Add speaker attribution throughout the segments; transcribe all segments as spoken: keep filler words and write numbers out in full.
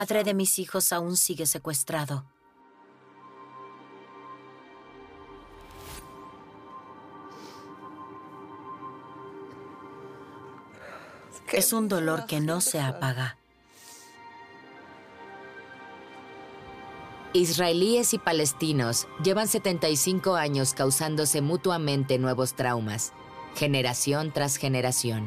Speaker 1: padre de mis hijos aún sigue secuestrado. Es un dolor que no se apaga.
Speaker 2: Israelíes y palestinos llevan setenta y cinco años causándose mutuamente nuevos traumas, generación tras generación.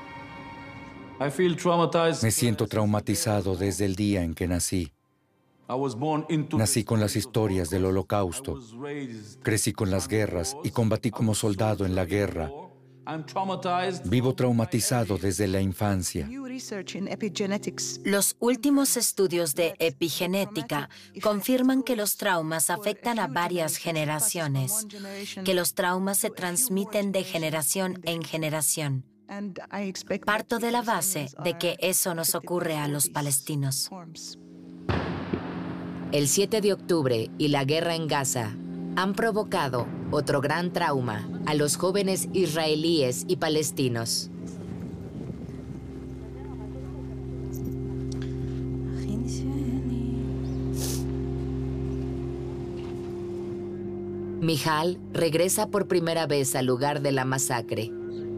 Speaker 3: Me siento traumatizado desde el día en que nací. Nací con las historias del Holocausto. Crecí con las guerras y combatí como soldado en la guerra. Vivo traumatizado desde la infancia.
Speaker 1: Los últimos estudios de epigenética confirman que los traumas afectan a varias generaciones, que los traumas se transmiten de generación en generación. Parto de la base de que eso nos ocurre a los palestinos.
Speaker 2: El siete de octubre y la guerra en Gaza han provocado otro gran trauma a los jóvenes israelíes y palestinos. Mijal regresa por primera vez al lugar de la masacre.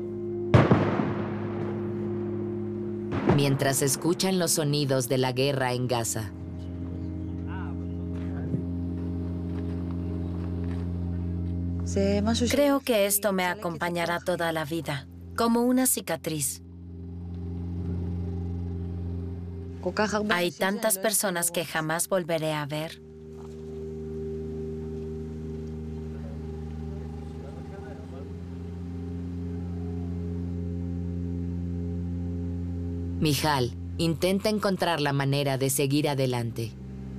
Speaker 2: Mientras escuchan los sonidos de la guerra en Gaza.
Speaker 1: Creo que esto me acompañará toda la vida, como una cicatriz. Hay tantas personas que jamás volveré a ver.
Speaker 2: Mijal intenta encontrar la manera de seguir adelante.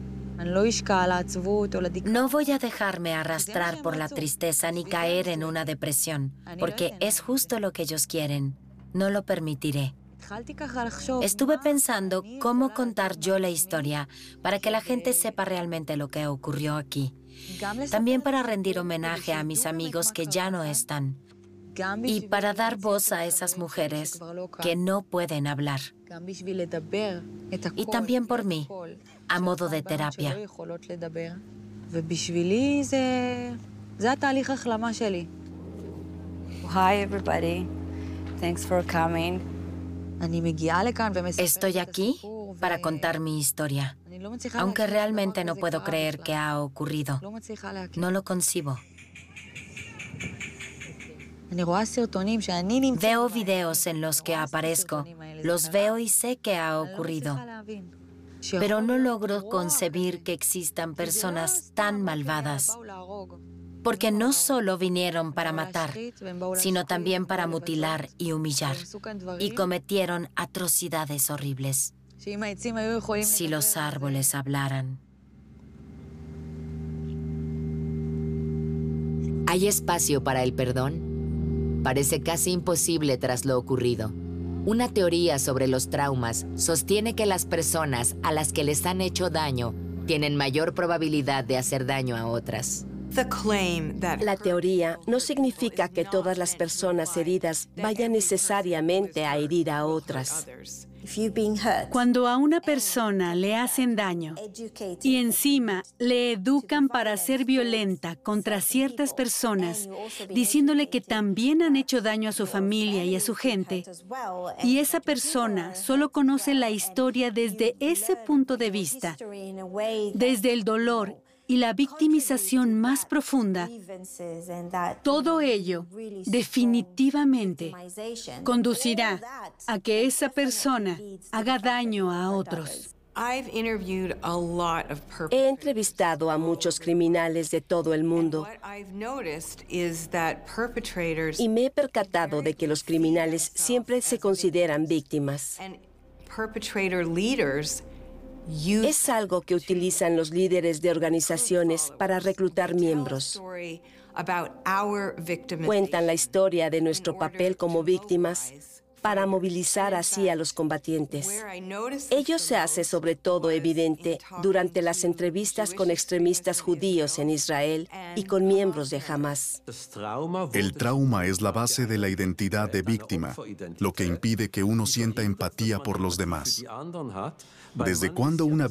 Speaker 1: No voy a dejarme arrastrar por la tristeza ni caer en una depresión, porque es justo lo que ellos quieren. No lo permitiré. Estuve pensando cómo contar yo la historia para que la gente sepa realmente lo que ocurrió aquí. También para rendir homenaje a mis amigos que ya no están. Y para dar voz a esas mujeres que no pueden hablar. Y también por mí, a modo de terapia.
Speaker 4: Hi everybody. Thanks for coming.
Speaker 1: Estoy aquí para contar mi historia, aunque realmente no puedo creer que ha ocurrido. No lo concibo. Veo videos en los que aparezco, los veo y sé que ha ocurrido, pero no logro concebir que existan personas tan malvadas, porque no solo vinieron para matar, sino también para mutilar y humillar, y cometieron atrocidades horribles. Si los árboles hablaran.
Speaker 2: ¿Hay espacio para el perdón? Parece casi imposible tras lo ocurrido. Una teoría sobre los traumas sostiene que las personas a las que les han hecho daño tienen mayor probabilidad de hacer daño a otras.
Speaker 5: La teoría no significa que todas las personas heridas vayan necesariamente a herir a otras.
Speaker 6: Cuando a una persona le hacen daño y encima le educan para ser violenta contra ciertas personas, diciéndole que también han hecho daño a su familia y a su gente, y esa persona solo conoce la historia desde ese punto de vista, desde el dolor y la victimización más profunda, todo ello definitivamente conducirá a que esa persona haga daño a otros.
Speaker 5: He entrevistado a muchos criminales de todo el mundo y me he percatado de que los criminales siempre se consideran víctimas. Es algo que utilizan los líderes de organizaciones para reclutar miembros. Cuentan la historia de nuestro papel como víctimas para movilizar así a los combatientes. Ello se hace sobre todo evidente durante las entrevistas con extremistas judíos en Israel y con miembros de Hamas.
Speaker 7: El trauma es la base de la identidad de víctima, lo que impide que uno sienta empatía por los demás. ¿Desde cuándo una